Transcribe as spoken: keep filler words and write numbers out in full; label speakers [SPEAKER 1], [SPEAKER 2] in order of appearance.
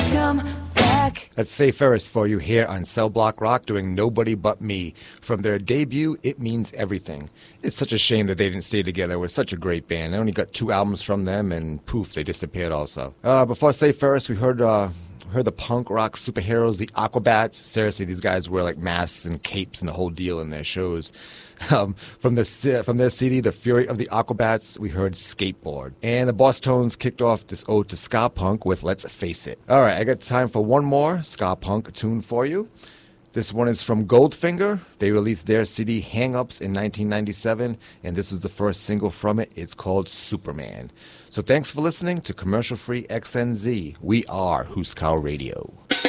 [SPEAKER 1] come back.
[SPEAKER 2] That's Say Ferris for you here on Cell Block Rock doing Nobody But Me. From their debut, It Means Everything. It's such a shame that they didn't stay together. It was such a great band. I only got two albums from them, and poof, they disappeared also. Uh, before Say Ferris, we heard... Uh, heard the punk rock superheroes, the Aquabats. Seriously, these guys wear like masks and capes and the whole deal in their shows. Um, from the from their C D, The Fury of the Aquabats, we heard Skateboard. And the Boss Tones kicked off this ode to ska punk with Let's Face It. All right, I got time for one more ska punk tune for you. This one is from Goldfinger. They released their C D Hang Ups in nineteen ninety-seven, and this was the first single from it. It's called Superman. So thanks for listening to Commercial Free X N Z. We are Huskow Radio.